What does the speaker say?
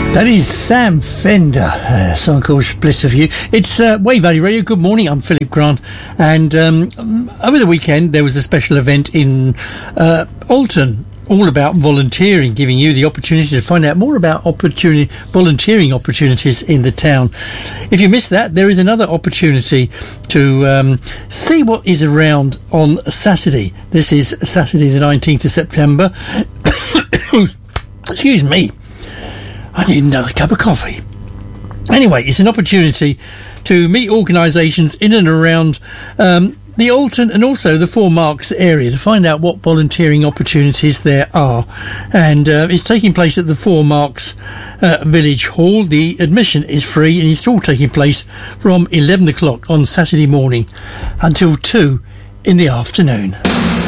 That is Sam Fender, a song called Split of You. It's Wave Valley Radio. Good morning, I'm Philip Grant. And over the weekend, there was a special event in Alton, all about volunteering, giving you the opportunity to find out more about volunteering opportunities in the town. If you missed that, there is another opportunity to see what is around on Saturday. This is Saturday the 19th of September. Excuse me. I need another cup of coffee. Anyway, it's an opportunity to meet organisations in and around the Alton and also the Four Marks area to find out what volunteering opportunities there are. And it's taking place at the Four Marks Village Hall. The admission is free and it's all taking place from 11 o'clock on Saturday morning until 2 in the afternoon.